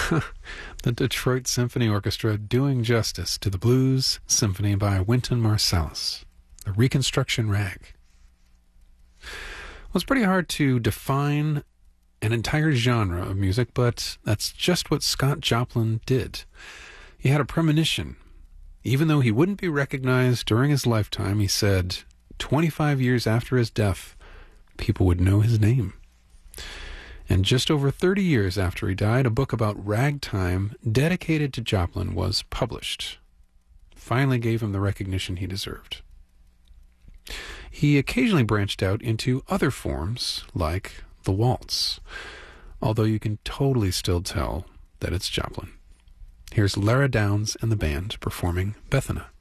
The Detroit Symphony Orchestra doing justice to the Blues Symphony by Wynton Marsalis, the Reconstruction Rag. Well, it's pretty hard to define an entire genre of music, but that's just what Scott Joplin did. He had a premonition. Even though he wouldn't be recognized during his lifetime, he said 25 years after his death, people would know his name. And just over 30 years after he died, a book about ragtime dedicated to Joplin was published. Finally gave him the recognition he deserved. He occasionally branched out into other forms, like the waltz, although you can totally still tell that it's Joplin. Here's Lara Downs and the band performing Bethana.